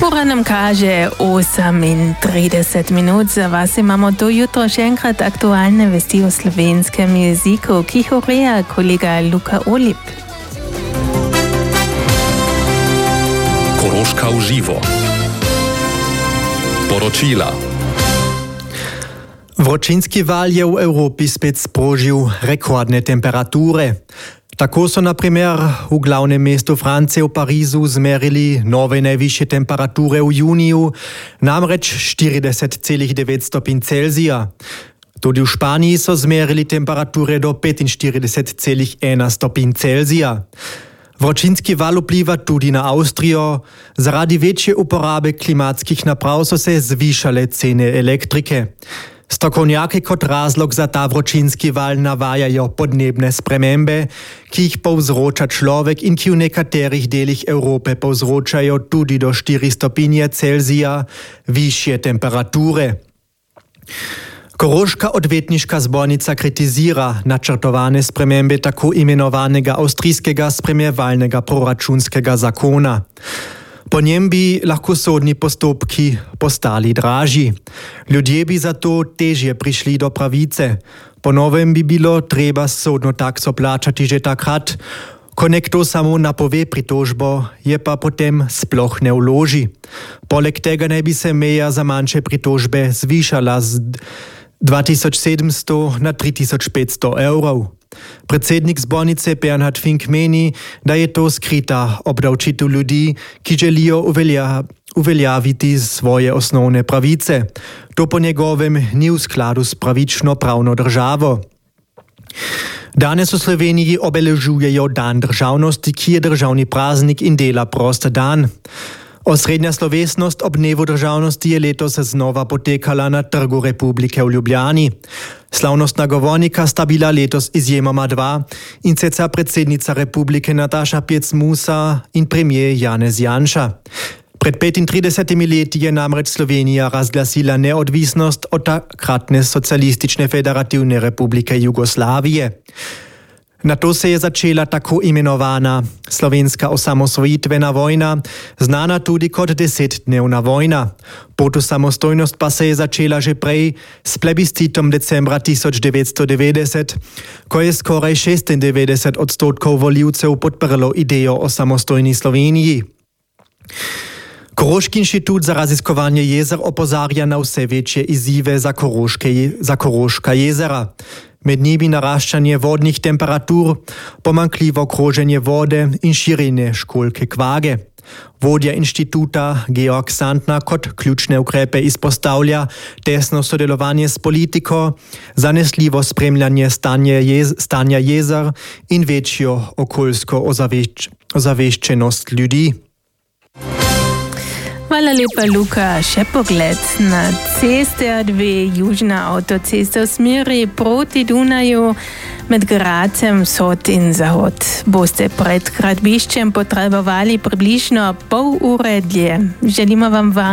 Ura nam kaže 8:30 minut. Za vas imamo do jutro še enkrat aktualne vesti o slovenskem jeziku, ki jih ureja kolega Luka Olip. Koroška v živo. Poročila. Vročinski val je v Evropi spet sprožil rekordne temperature. Tako so na primer v glavnem mestu Francije v Parizu zmerili nove najvišje temperature v juniju, namreč 40,9 stopinj Celzija. Tudi v Španiji so zmerili temperature do 45,1 stopinj Celzija. Vročinski val vpliva tudi na Avstrijo. Zaradi večje uporabe klimatskih naprav so se zvišale cene elektrike. Strokovnjaki kot razlog za ta vročinski val navajajo podnebne spremembe, ki jih povzroča človek in ki v nekaterih delih Evrope povzročajo tudi do 4 stopinje Celzija višje temperature. Koroška odvetniška zbornica kritizira načrtovane spremembe tako imenovanega avstrijskega spremljevalnega proračunskega zakona. Po njem bi lahko sodni postopki postali dražji. Ljudje bi zato težje prišli do pravice. Po novem bi bilo treba sodno takso plačati že takrat, ko nekdo samo napove pritožbo, je pa potem sploh ne vloži. Poleg tega naj bi se meja za manjše pritožbe zvišala z 2700 na 3500 evrov. Predsednik zbornice Bernhard Fink meni, da je to skrita obdavčitev ljudi, ki želijo uveljaviti svoje osnovne pravice. To po njegovem ni v skladu s pravično pravno državo. Danes v Sloveniji obeležujejo dan državnosti, ki je državni praznik in dela prost dan. Osrednja slovesnost ob dnevu državnosti je letos znova potekala na Trgu Republike v Ljubljani. Slavnostna govornika sta bila letos izjemoma dva, in sicer predsednica republike Nataša Pirc-Musar in premier Janez Janša. Pred 35 leti je namreč Slovenija razglasila neodvisnost od takratne socialistične federativne republike Jugoslavije. Nato se je začela tako imenovana slovenska osamosvojitvena vojna, znana tudi kot 10-dnevna vojna. Pot v samostojnost pa se je začela že prej s plebiscitom decembra 1990, ko je skoraj 96% volivcev podprlo idejo o samostojni Sloveniji. Koroški inštitut za raziskovanje jezer opozarja na vse večje izzive za Koroška jezera. Med njimi naraščanje vodnih temperatur, pomanjkljivo kroženje vode in širjenje školjke kvage. Vodja inštituta Georg Santner kot ključne ukrepe izpostavlja tesno sodelovanje s politiko, zanesljivo spremljanje stanja jezer in večjo okoljsko ozaveščenost ljudi. Hvala lepa, Luka. Še pogled na ceste A2, južna avtocesta v smeri proti Dunaju med Gradcem vzhod in zahod. Boste pred gradbiščem potrebovali približno pol ure dlje. Želimo vam